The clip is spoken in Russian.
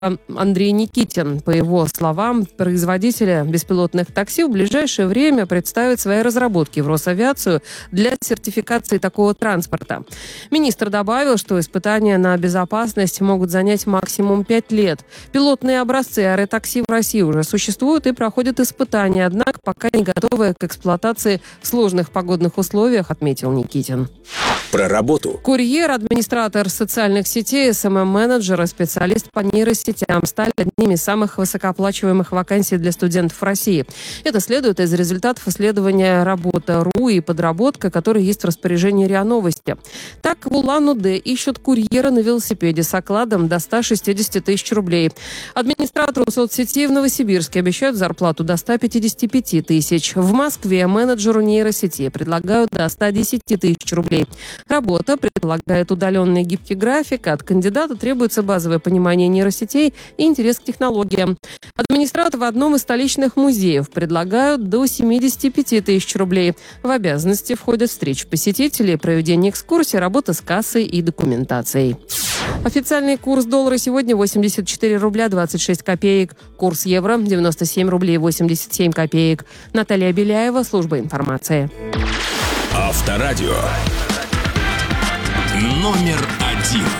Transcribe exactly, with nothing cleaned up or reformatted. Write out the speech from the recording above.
Андрей Никитин. По его словам, производители беспилотных такси в ближайшее время представят свои разработки в Росавиацию для сертификации такого транспорта. Министр добавил, что испытания на безопасность могут занять максимум пять лет. Пилотные образцы аэротакси в России уже существуют и проходят испытания, однако пока не готовы к эксплуатации в сложных погодных условиях, отметил Никитин. Про работу. Курьер, администратор социальных сетей, эс эм эм-менеджер и специалист по нейросетям стали одними из самых высокооплачиваемых вакансий для студентов России. Это следует из результатов исследования «Работа.ру» и «Подработка», которые есть в распоряжении РИА Новости. Так, в Улан-Удэ ищут курьера на велосипеде с окладом до ста шестидесяти тысяч рублей. Администратору соцсетей в Новосибирске обещают зарплату до ста пятидесяти пяти тысяч. В Москве менеджеру нейросети предлагают до ста десяти тысяч рублей. Работа предполагает удаленный гибкий график. От кандидата требуется базовое понимание нейросетей и интерес к технологиям. Администратор в одном из столичных музеев предлагают до семидесяти пяти тысяч рублей. В обязанности входят встречи посетителей, проведение экскурсий, работа с кассой и документацией. Официальный курс доллара сегодня восемьдесят четыре рубля двадцать шесть копеек. Курс евро девяносто семь рублей восемьдесят семь копеек. Наталья Беляева, служба информации. Авторадио. Номер один.